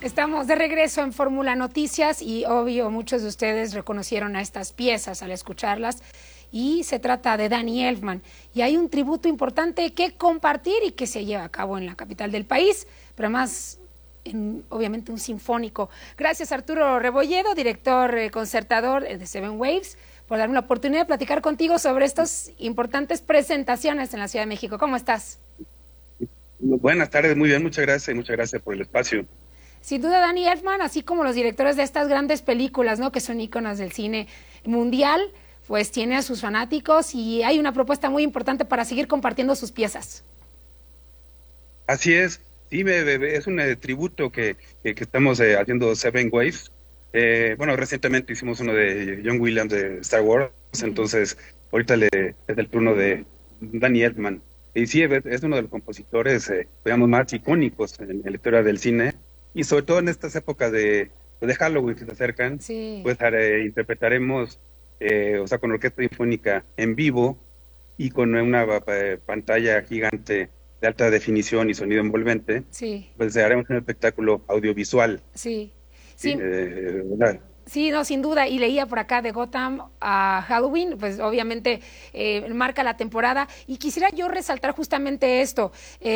Estamos de regreso en Fórmula Noticias y obvio muchos de ustedes reconocieron a estas piezas al escucharlas y se trata de Danny Elfman y hay un tributo importante que compartir y que se lleva a cabo en la capital del país, pero además obviamente un sinfónico. Gracias Arturo Rebolledo, director concertador de Seven Waves, por darme la oportunidad de platicar contigo sobre estas importantes presentaciones en la Ciudad de México. ¿Cómo estás? Buenas tardes, muy bien, muchas gracias por el espacio. Sin duda, Danny Elfman, así como los directores de estas grandes películas, ¿no?, que son íconos del cine mundial, pues tiene a sus fanáticos y hay una propuesta muy importante para seguir compartiendo sus piezas. Así es, sí, es un tributo que estamos haciendo Seven Waves. Bueno, recientemente hicimos uno de John Williams de Star Wars, entonces ahorita es el turno de Danny Elfman. Y sí, es uno de los compositores, digamos, más icónicos en la historia del cine. Y sobre todo en estas épocas de Halloween que se acercan, sí, pues interpretaremos, o sea, con orquesta sinfónica en vivo y con una pantalla gigante de alta definición y sonido envolvente, sí, pues haremos un espectáculo audiovisual. sí, Sí, sí. Sí, no, sin duda, y leía por acá de Gotham a Halloween, pues obviamente marca la temporada, y quisiera yo resaltar justamente esto.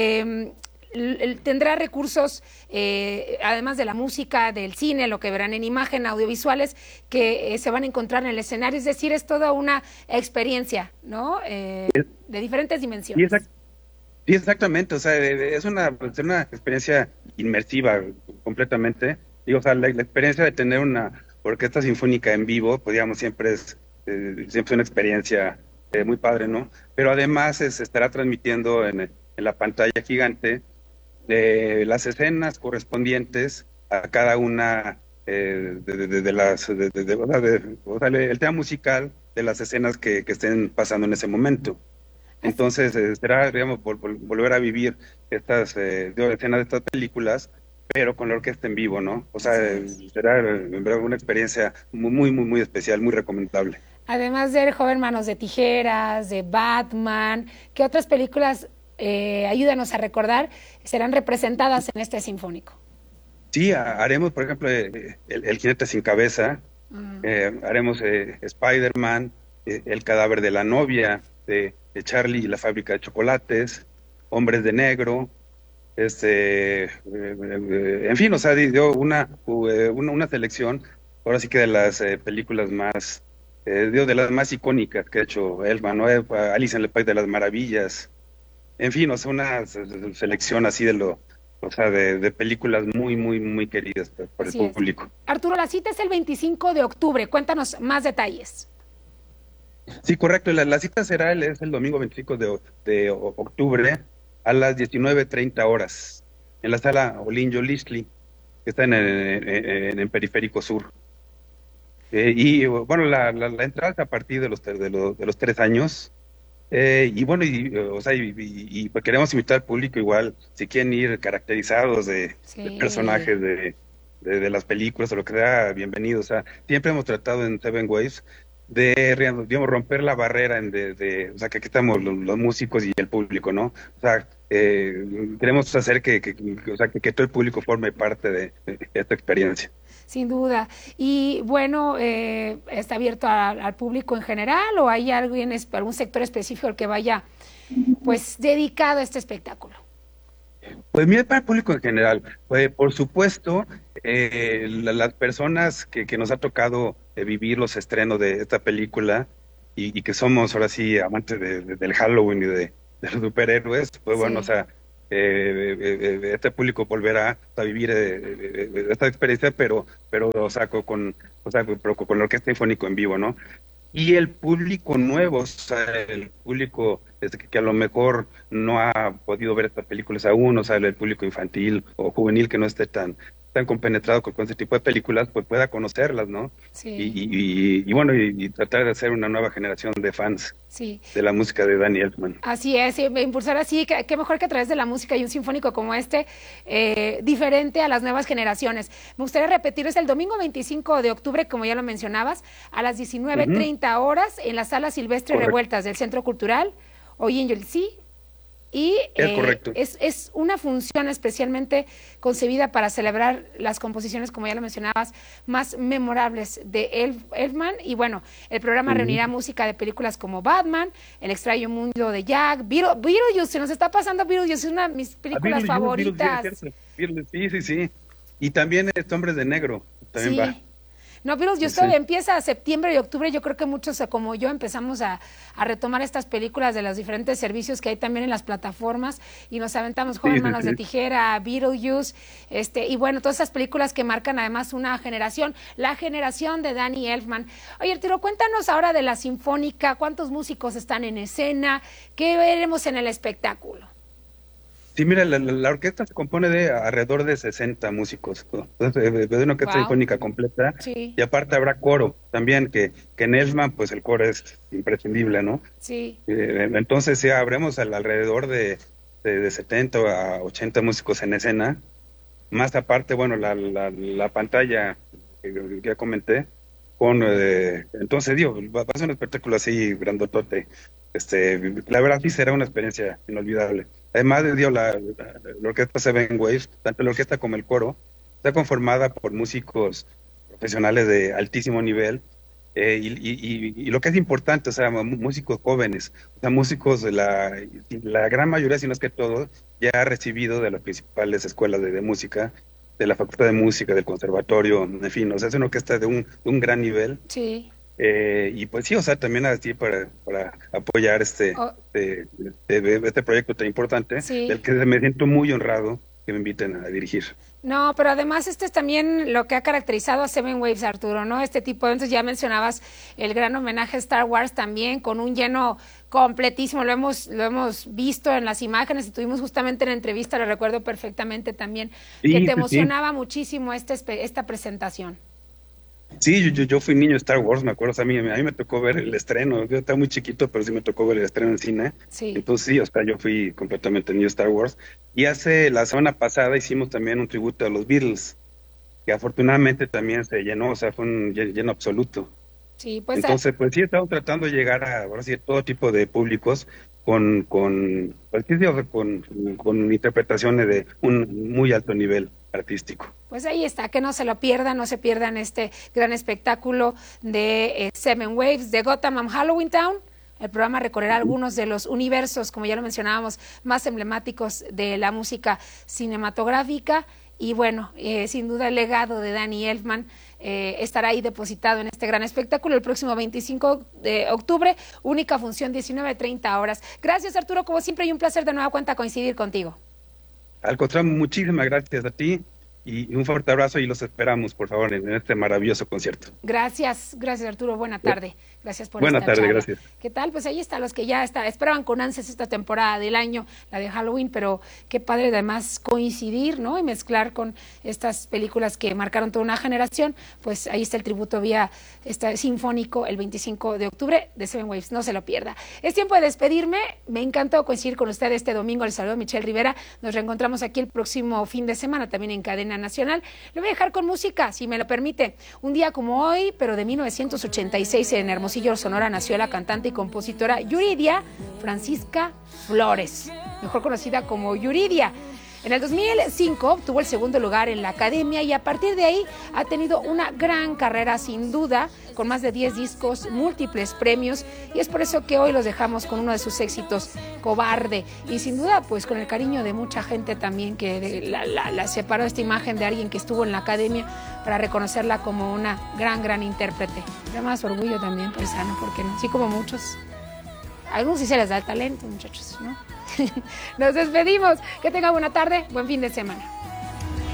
Tendrá recursos, además de la música, del cine, lo que verán en imagen, audiovisuales, que se van a encontrar en el escenario, es decir, es toda una experiencia, ¿no? De diferentes dimensiones. Sí, exactamente, o sea, es una experiencia inmersiva completamente. Digo, o sea, la experiencia de tener una orquesta sinfónica en vivo, pues digamos, siempre es una experiencia muy padre, ¿no? Pero además se estará transmitiendo en la pantalla gigante las escenas correspondientes a cada una de las, o sea, el tema musical de las escenas que estén pasando en ese momento. Entonces, será, digamos, volver a vivir estas escenas de estas películas, pero con la orquesta en vivo, ¿no? O sea, será en verdad una experiencia muy especial, muy recomendable. Además de El joven manos de tijeras, de Batman, ¿qué otras películas, ayúdanos a recordar, serán representadas en este sinfónico? Sí, haremos, por ejemplo, el jinete sin cabeza, haremos Spider-Man, El cadáver de la novia, de Charlie y la fábrica de chocolates, Hombres de negro, en fin, o sea, dio una selección, ahora sí que de las películas más, de las más icónicas que ha hecho Elfman, ¿no? Alicia en el País de las Maravillas, en fin, o sea, una selección así o sea, de películas muy queridas por el Así es. público. Arturo, la cita es el 25 de octubre, cuéntanos más detalles. Sí, correcto, la cita es el domingo 25 de octubre a las 19:30 horas, en la sala Olinjo Lisli, que está en Periférico Sur. Y bueno, la entrada es a partir de los 3 años. Y bueno, o sea, pues queremos invitar al público igual, si quieren ir caracterizados de Sí, personajes de las películas o lo que sea, bienvenidos. O sea, siempre hemos tratado en Seven Waves digamos, romper la barrera o sea, que aquí estamos los músicos y el público, ¿no? O sea, queremos hacer o sea, que todo el público forme parte de esta experiencia. sin duda. Y bueno, ¿está abierto al público en general o hay algún sector específico al que vaya pues dedicado a este espectáculo? Pues mira, para el público en general, por supuesto, las personas que nos ha tocado vivir los estrenos de esta película y que somos ahora sí amantes del Halloween y de los superhéroes, pues bueno, o Sí, sea, este público volverá a vivir esta experiencia, pero o sea, o sea, pero con la orquesta sinfónica en vivo, ¿no? Y el público nuevo, o sea, el público que a lo mejor no ha podido ver estas películas aún, o sea, el público infantil o juvenil que no esté tan compenetrado con ese tipo de películas, pues pueda conocerlas, ¿no? sí, Y bueno, y tratar de hacer una nueva generación de fans sí. de la música de Danny Elfman. Así es, y impulsar así, qué mejor que a través de la música y un sinfónico como este, diferente a las nuevas generaciones. Me gustaría repetir, es el domingo 25 de octubre, como ya lo mencionabas, a las Ujú, 19:30 horas en la Sala Silvestre correcto. Revueltas del Centro Cultural, hoy en Yolcí, Y Es correcto. es una función especialmente concebida para celebrar las composiciones, como ya lo mencionabas, más memorables de Elfman. Y bueno, el programa reunirá música de películas como Batman, El extraño mundo de Jack, Beetlejuice, se nos está pasando Beetlejuice, es una de mis películas favoritas. Sí, sí. Y también Hombres de Negro, también va. No, Beetlejuice empieza a septiembre y octubre. Yo creo que muchos como yo empezamos a retomar estas películas de los diferentes servicios que hay también en las plataformas y nos aventamos Joven Manos de Tijera, Beetlejuice, y bueno, todas esas películas que marcan además una generación, la generación de Danny Elfman. Oye, Arturo, cuéntanos ahora de la Sinfónica, ¿cuántos músicos están en escena? ¿Qué veremos en el espectáculo? Sí, mira, la orquesta se compone de alrededor de 60 músicos, ¿no? Entonces, de una orquesta sinfónica completa, y aparte habrá coro también, que en Elfman, pues el coro es imprescindible, ¿no? Sí. Entonces, sí, habremos alrededor de 70 a 80 músicos en escena, más aparte, bueno, la pantalla que ya comenté, entonces, digo, va a ser un espectáculo así grandotote. La verdad sí será una experiencia inolvidable. Además, la orquesta Seven Waves, tanto la orquesta como el coro, está conformada por músicos profesionales de altísimo nivel, y lo que es importante, o sea, músicos jóvenes, o sea, músicos de la gran mayoría, si no es que todos, ya ha recibido de las principales escuelas de música, de la Facultad de Música, del Conservatorio, en fin, o sea, es una orquesta de un gran nivel. Sí. Y pues sí, o sea, también así para apoyar este proyecto tan importante, del que me siento muy honrado que me inviten a dirigir. No, pero además es también lo que ha caracterizado a Seven Waves, Arturo, ¿no? Este tipo de eventos, ya mencionabas el gran homenaje a Star Wars también, con un lleno completísimo, lo hemos visto en las imágenes y tuvimos justamente en la entrevista, lo recuerdo perfectamente también, que te emocionaba muchísimo esta presentación. Sí, yo fui niño de Star Wars, me acuerdo, o sea, a mí me tocó ver el estreno, yo estaba muy chiquito, pero sí me tocó ver el estreno en cine, entonces sí, o sea, yo fui completamente niño de Star Wars, y la semana pasada hicimos también un tributo a los Beatles, que afortunadamente también se llenó, o sea, fue un lleno absoluto. Sí, pues entonces, pues sí, estamos tratando de llegar a todo tipo de públicos con interpretaciones de un muy alto nivel artístico. Pues ahí está, que no se lo pierdan, no se pierdan este gran espectáculo de Seven Waves de Gotham Halloween Town. El programa recorrerá algunos de los universos, como ya lo mencionábamos, más emblemáticos de la música cinematográfica. Y bueno, sin duda el legado de Danny Elfman estará ahí depositado en este gran espectáculo el próximo 25 de octubre, única función 19:30 horas. Gracias, Arturo, como siempre, y un placer de nueva cuenta coincidir contigo. Al contrario, muchísimas gracias a ti y un fuerte abrazo, y los esperamos, por favor, en este maravilloso concierto. Gracias Arturo, buena tarde. Gracias por Buena esta tarde, charla. gracias. ¿Qué tal? Pues ahí está, los que ya esperaban con ansias esta temporada del año, la de Halloween, pero qué padre además coincidir, ¿no? Y mezclar con estas películas que marcaron toda una generación. Pues ahí está el tributo vía sinfónico el 25 de octubre de Seven Waves, no se lo pierda. Es tiempo de despedirme, me encantó coincidir con usted este domingo. El saludo Michelle Rivera, nos reencontramos aquí el próximo fin de semana también en Cadena Nacional. Lo voy a dejar con música, si me lo permite. Un día como hoy, pero de 1986, en Hermosillo, Sonora, nació la cantante y compositora Yuridia Francisca Flores, mejor conocida como Yuridia. En el 2005 obtuvo el segundo lugar en la academia y a partir de ahí ha tenido una gran carrera, sin duda, con más de 10 discos, múltiples premios, y es por eso que hoy los dejamos con uno de sus éxitos, Cobarde, y sin duda pues con el cariño de mucha gente también que la separó esta imagen de alguien que estuvo en la academia para reconocerla como una gran intérprete. Además orgullo también paisano, porque no, así como muchos, a algunos sí se les da el talento, muchachos, ¿no? Nos despedimos, que tengan buena tarde, buen fin de semana.